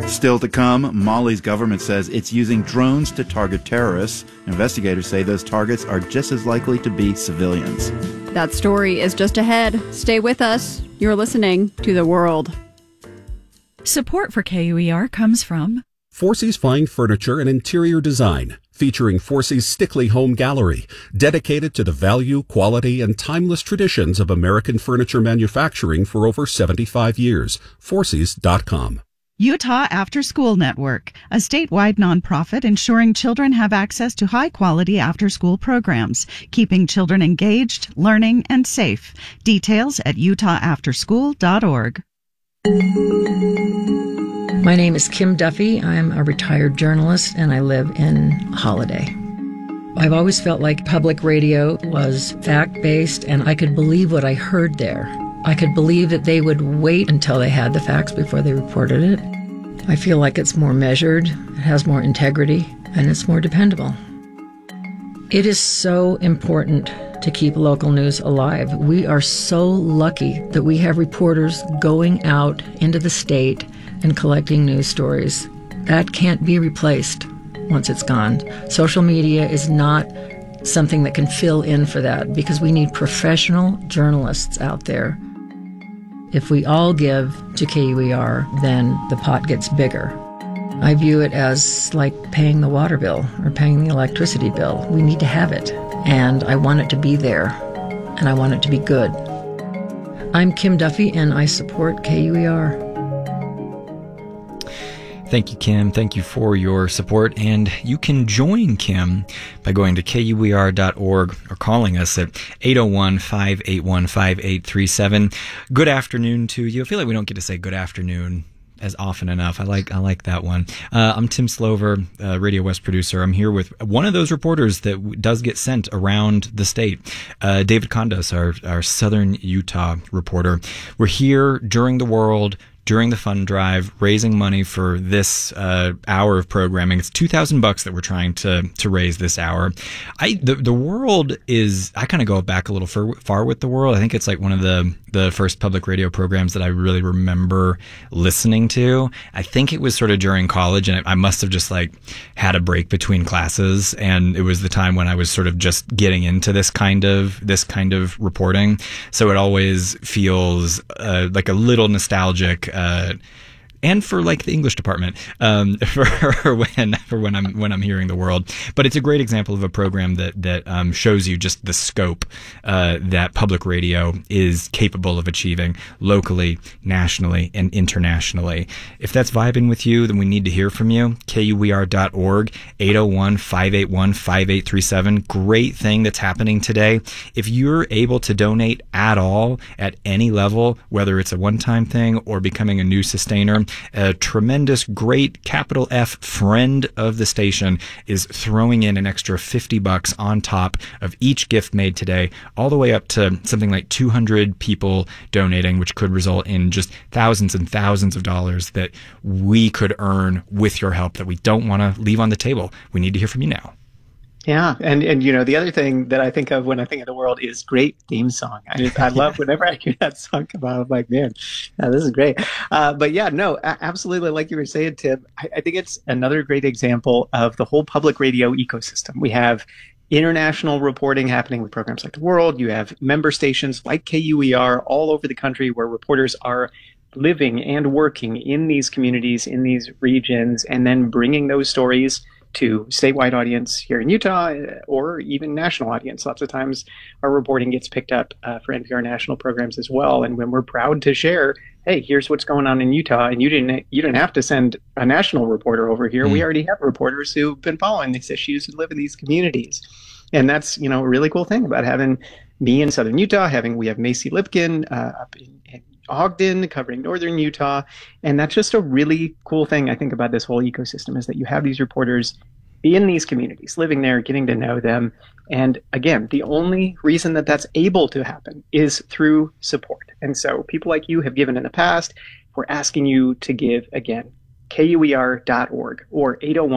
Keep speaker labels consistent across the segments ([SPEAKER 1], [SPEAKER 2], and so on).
[SPEAKER 1] Still to come, Mali's government says it's using drones to target terrorists. Investigators say those targets are just as likely to be civilians.
[SPEAKER 2] That story is just ahead. Stay with us. You're listening to The World.
[SPEAKER 3] Support for KUER comes from
[SPEAKER 4] Forsey's Fine Furniture and Interior Design, featuring Forsey's Stickley Home Gallery, dedicated to the value, quality, and timeless traditions of American furniture manufacturing for over 75 years. Forseys.com.
[SPEAKER 5] Utah After School Network, a statewide nonprofit ensuring children have access to high-quality after-school programs, keeping children engaged, learning, and safe. Details at utahafterschool.org.
[SPEAKER 6] My name is Kim Duffy. I'm a retired journalist, and I live in Holiday. I've always felt like public radio was fact-based, and I could believe what I heard there. I could believe that they would wait until they had the facts before they reported it. I feel like it's more measured, it has more integrity, and it's more dependable. It is so important to keep local news alive. We are so lucky that we have reporters going out into the state and collecting news stories. That can't be replaced once it's gone. Social media is not something that can fill in for that because we need professional journalists out there. If we all give to KUER, then the pot gets bigger. I view it as like paying the water bill or paying the electricity bill. We need to have it, and I want it to be there, and I want it to be good. I'm Kim Duffy, and I support KUER.
[SPEAKER 7] Thank you, Kim. Thank you for your support. And you can join Kim by going to KUER.org or calling us at 801-581-5837. Good afternoon to you. I feel like we don't get to say good afternoon as often enough. I like that one. I'm Tim Slover, Radio West producer. I'm here with one of those reporters that does get sent around the state, David Condos, our Southern Utah reporter. We're here during the World, during the fund drive, raising money for this hour of programming. It's $2,000 that we're trying to raise this hour. The World is, I kind of go back a little far with the World. I think it's like one of the first public radio programs that I really remember listening to. I think it was sort of during college, and I must have just like had a break between classes, and it was the time when I was sort of just getting into this kind of reporting. So it always feels like a little nostalgic. And for like the English department, for when I'm hearing the World, but it's a great example of a program that shows you just the scope that public radio is capable of achieving locally, nationally, and internationally. If that's vibing with you, then we need to hear from you. KUER.org, 801-581-5837. Great thing that's happening today. If you're able to donate at all, at any level, whether it's a one-time thing or becoming a new sustainer, a tremendous, great, capital F friend of the station is throwing in an extra $50 on top of each gift made today, all the way up to something like 200 people donating, which could result in just thousands and thousands of dollars that we could earn with your help that we don't want to leave on the table. We need to hear from you now.
[SPEAKER 8] Yeah, and you know, the other thing that I think of when I think of the World is great theme song. I love whenever I hear that song come out, I'm like, man, this is great. But yeah, no, absolutely, like you were saying, Tim, I think it's another great example of the whole public radio ecosystem. We have international reporting happening with programs like The World. You have member stations like KUER all over the country where reporters are living and working in these communities, in these regions, and then bringing those stories to statewide audience here in Utah or even national audience. Lots of times our reporting gets picked up for NPR national programs as well. And when we're proud to share, hey, here's what's going on in Utah, and you didn't have to send a national reporter over here. We already have reporters who've been following these issues and live in these communities. And that's, you know, a really cool thing about having me in Southern Utah. We have Macy Lipkin up in Ogden covering Northern Utah. And that's just a really cool thing I think about this whole ecosystem, is that you have these reporters in these communities, living there, getting to know them. And again, the only reason that that's able to happen is through support. And so people like you have given in the past. We're asking you to give again. KUER.org or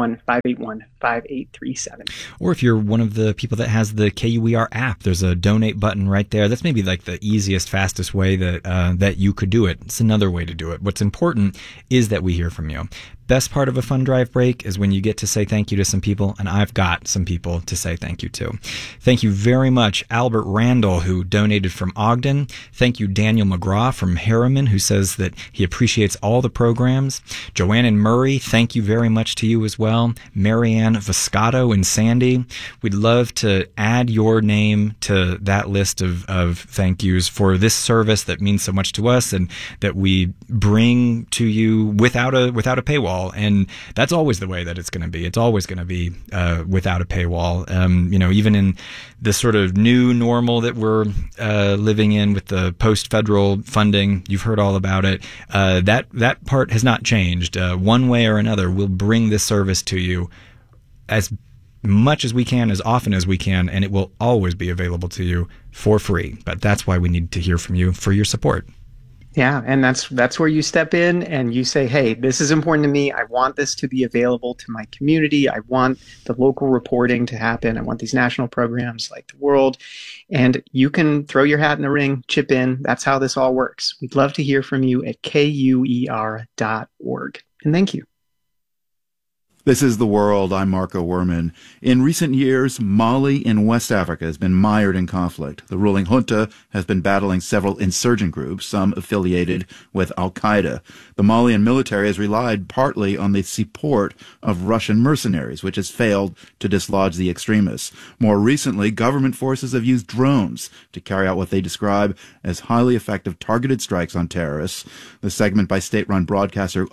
[SPEAKER 8] 801-581-5837.
[SPEAKER 7] Or if you're one of the people that has the KUER app, there's a donate button right there. That's maybe like the easiest, fastest way that you could do it. It's another way to do it. What's important is that we hear from you. Best part of a fund drive break is when you get to say thank you to some people, and I've got some people to say thank you to. Thank you very much, Albert Randall, who donated from Ogden. Thank you, Daniel McGraw from Harriman, who says that he appreciates all the programs. Joanne and Murray, thank you very much to you as well. Marianne Viscato and Sandy, we'd love to add your name to that list of thank yous for this service that means so much to us and that we bring to you without a paywall. And that's always the way that it's going to be. It's always going to be without a paywall. Even in this sort of new normal that we're living in with the post-federal funding, you've heard all about it. That part has not changed. One way or another, we'll bring this service to you as much as we can, as often as we can, and it will always be available to you for free. But that's why we need to hear from you for your support.
[SPEAKER 8] Yeah, and that's where you step in and you say, hey, this is important to me. I want this to be available to my community. I want the local reporting to happen. I want these national programs like The World. And you can throw your hat in the ring, chip in. That's how this all works. We'd love to hear from you at KUER.org. And thank you.
[SPEAKER 1] This is The World. I'm Marco Werman. In recent years, Mali in West Africa has been mired in conflict. The ruling junta has been battling several insurgent groups, some affiliated with al-Qaeda. The Malian military has relied partly on the support of Russian mercenaries, which has failed to dislodge the extremists. More recently, government forces have used drones to carry out what they describe as highly effective targeted strikes on terrorists. The segment by state-run broadcaster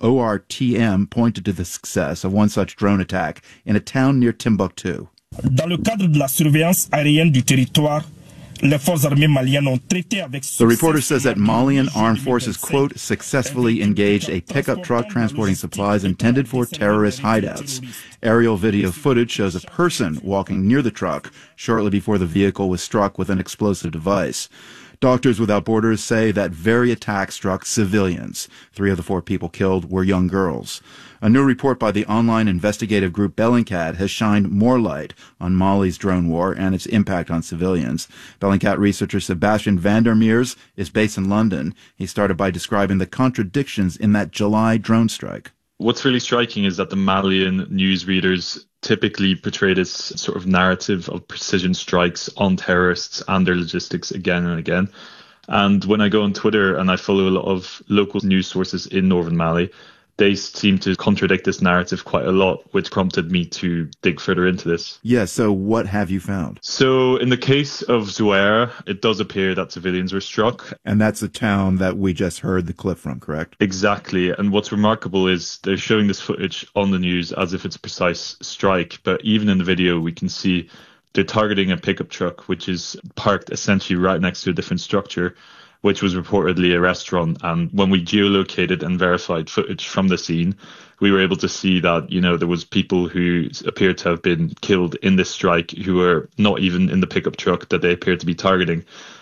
[SPEAKER 1] ORTM pointed to the success of one such drone attack in a town near Timbuktu.
[SPEAKER 9] Dans le cadre de la surveillance aérienne du territoire, les forces armées maliennes ont traité avec succès.
[SPEAKER 1] The reporter says that Malian armed forces, quote, successfully engaged a pickup truck transporting supplies intended for terrorist hideouts. Aerial video footage shows a person walking near the truck shortly before the vehicle was struck with an explosive device. Doctors Without Borders say that very attack struck civilians. 3 of the 4 people killed were young girls. A new report by the online investigative group Bellingcat has shined more light on Mali's drone war and its impact on civilians. Bellingcat researcher Sebastian Vandermeers is based in London. He started by describing the contradictions in that July drone strike.
[SPEAKER 10] What's really striking is that the Malian newsreaders typically portray this sort of narrative of precision strikes on terrorists and their logistics again and again. And when I go on Twitter and I follow a lot of local news sources in northern Mali, they seem to contradict this narrative quite a lot, which prompted me to dig further into this.
[SPEAKER 1] Yeah, so what have you found?
[SPEAKER 10] So in the case of Zouer, it does appear that civilians were struck.
[SPEAKER 1] And that's the town that we just heard the clip from, correct?
[SPEAKER 10] Exactly. And what's remarkable is they're showing this footage on the news as if it's a precise strike. But even in the video, we can see they're targeting a pickup truck, which is parked essentially right next to a different structure, which was reportedly a restaurant. And when we geolocated and verified footage from the scene, we were able to see that, there was people who appeared to have been killed in this strike who were not even in the pickup truck that they appeared to be targeting.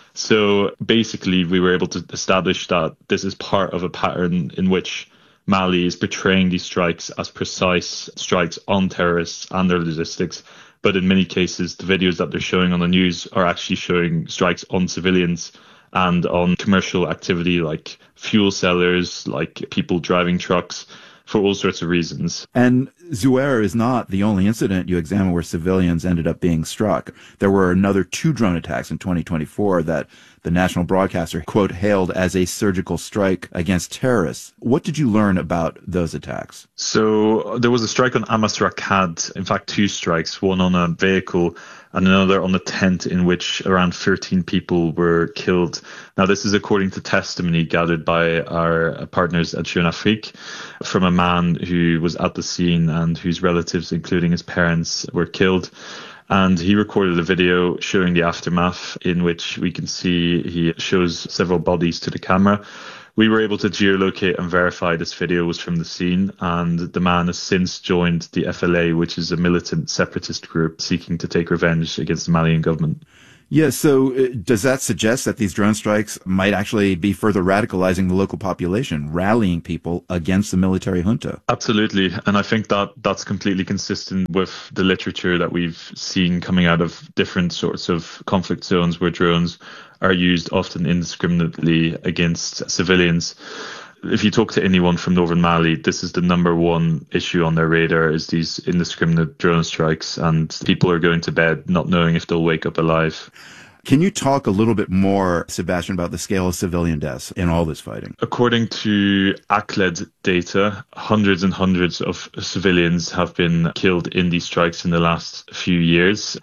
[SPEAKER 10] So basically, we were able to establish that this is part of a pattern in which Mali is portraying these strikes as precise strikes on terrorists and their logistics. But in many cases, the videos that they're showing on the news are actually showing strikes on civilians and on commercial activity like fuel sellers, like people driving trucks, for all sorts of reasons.
[SPEAKER 1] And Zouer is not the only incident you examine where civilians ended up being struck. There were another 2 drone attacks in 2024 that the national broadcaster, quote, hailed as a surgical strike against terrorists. What did you learn about those attacks?
[SPEAKER 10] So there was a strike on Amas Rakad, in fact 2 strikes, one on a vehicle and another on a tent in which around 13 people were killed. Now, this is according to testimony gathered by our partners at Jeune Afrique from a man who was at the scene and whose relatives, including his parents, were killed. And he recorded a video showing the aftermath in which we can see he shows several bodies to the camera. We were able to geolocate and verify this video was from the scene, and the man has since joined the FLA, which is a militant separatist group seeking to take revenge against the Malian government.
[SPEAKER 1] Yeah, so does that suggest that these drone strikes might actually be further radicalizing the local population, rallying people against the military junta?
[SPEAKER 10] Absolutely. And I think that that's completely consistent with the literature that we've seen coming out of different sorts of conflict zones where drones are used often indiscriminately against civilians. If you talk to anyone from northern Mali, this is the number one issue on their radar, is these indiscriminate drone strikes, and people are going to bed not knowing if they'll wake up alive.
[SPEAKER 1] Can you talk a little bit more, Sebastian, about the scale of civilian deaths in all this fighting?
[SPEAKER 10] According to ACLED data, hundreds and hundreds of civilians have been killed in these strikes in the last few years.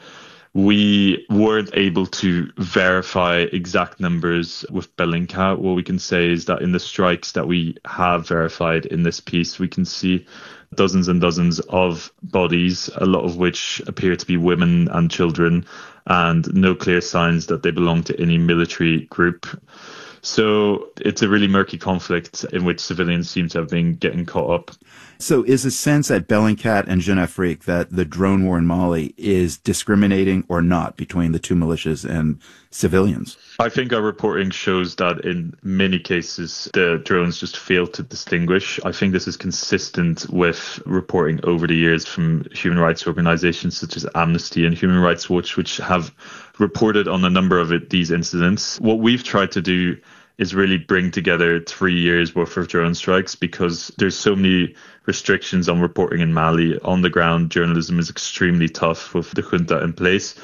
[SPEAKER 10] We weren't able to verify exact numbers with Bellingcat. What we can say is that in the strikes that we have verified in this piece, we can see dozens and dozens of bodies, a lot of which appear to be women and children, and no clear signs that they belong to any military group. So it's a really murky conflict in which civilians seem to have been getting caught up.
[SPEAKER 1] So is a sense at Bellingcat and Jeune Afrique that the drone war in Mali is discriminating or not between the two militias and civilians?
[SPEAKER 10] I think our reporting shows that in many cases, the drones just fail to distinguish. I think this is consistent with reporting over the years from human rights organizations such as Amnesty and Human Rights Watch, which have reported on a number of these incidents. What we've tried to do is really bring together 3 years worth of drone strikes, because there's so many restrictions on reporting in Mali. On the ground, journalism is extremely tough with the junta in place.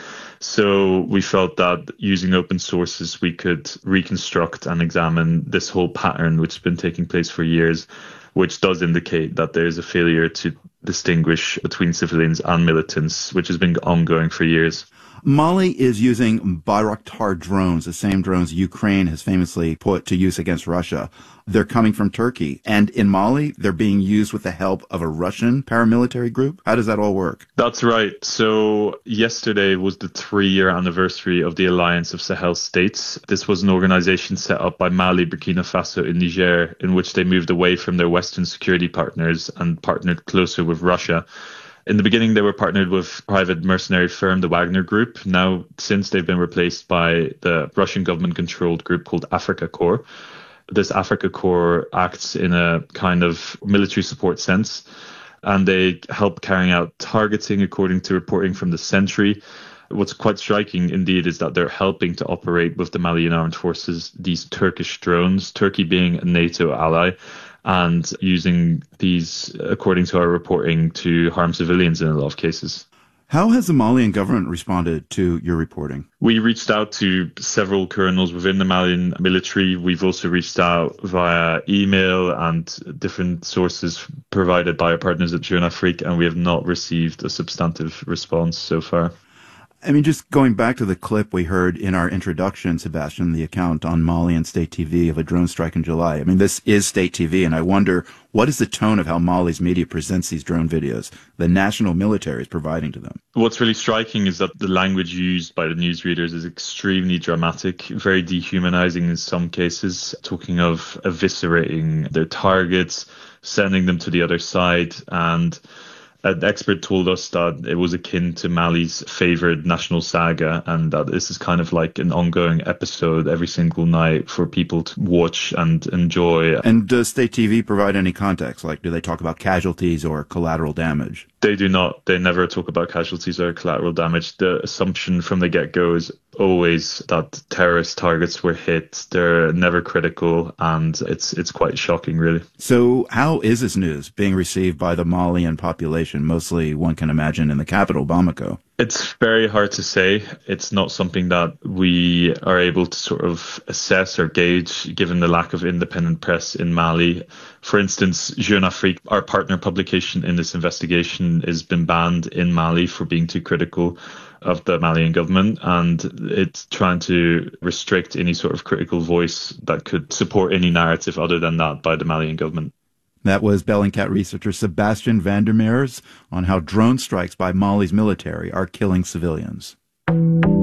[SPEAKER 10] So we felt that using open sources, we could reconstruct and examine this whole pattern, which has been taking place for years, which does indicate that there is a failure to distinguish between civilians and militants, which has been ongoing for years.
[SPEAKER 1] Mali is using Bayraktar drones, the same drones Ukraine has famously put to use against Russia. They're coming from Turkey. And in Mali, they're being used with the help of a Russian paramilitary group. How does that all work?
[SPEAKER 10] That's right. So yesterday was the 3-year anniversary of the Alliance of Sahel States. This was an organization set up by Mali, Burkina Faso, and Niger, in which they moved away from their Western security partners and partnered closer with Russia. In the beginning, they were partnered with private mercenary firm, the Wagner Group. Now, since they've been replaced by the Russian government-controlled group called Afrika Korps. This Afrika Korps acts in a kind of military support sense, and they help carrying out targeting according to reporting from the Sentry. What's quite striking, indeed, is that they're helping to operate with the Malian armed forces these Turkish drones, Turkey being a NATO ally, and using these, according to our reporting, to harm civilians in a lot of cases.
[SPEAKER 1] How has the Malian government responded to your reporting?
[SPEAKER 10] We reached out to several colonels within the Malian military. We've also reached out via email and different sources provided by our partners at Jeune Afrique, and we have not received a substantive response so far.
[SPEAKER 1] I mean, just going back to the clip we heard in our introduction, Sebastian, the account on Malian state TV of a drone strike in July. I mean, this is state TV, and I wonder, what is the tone of how Mali's media presents these drone videos the national military is providing to them?
[SPEAKER 10] What's really striking is that the language used by the newsreaders is extremely dramatic, very dehumanizing in some cases, talking of eviscerating their targets, sending them to the other side, and an expert told us that it was akin to Mali's favorite national saga, and that this is kind of like an ongoing episode every single night for people to watch and enjoy.
[SPEAKER 1] And does state TV provide any context? Like, do they talk about casualties or collateral damage?
[SPEAKER 10] They do not. They never talk about casualties or collateral damage. The assumption from the get-go is always that terrorist targets were hit. They're never critical, and it's quite shocking, really.
[SPEAKER 1] So how is this news being received by the Malian population, mostly, one can imagine, in the capital, Bamako?
[SPEAKER 10] It's very hard to say. It's not something that we are able to sort of assess or gauge, given the lack of independent press in Mali. For instance, Jeune Afrique, our partner publication in this investigation, has been banned in Mali for being too critical of the Malian government, and it's trying to restrict any sort of critical voice that could support any narrative other than that by the Malian government.
[SPEAKER 1] That was Bellingcat researcher Sebastian van der Meers on how drone strikes by Mali's military are killing civilians.